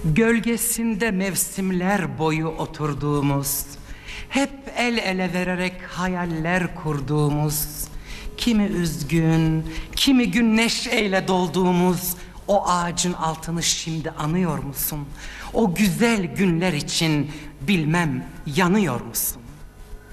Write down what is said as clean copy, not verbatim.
Gölgesinde mevsimler boyu oturduğumuz, hep el ele vererek hayaller kurduğumuz, kimi üzgün, kimi gün neşeyle dolduğumuz o ağacın altını şimdi anıyor musun? O güzel günler için bilmem yanıyor musun?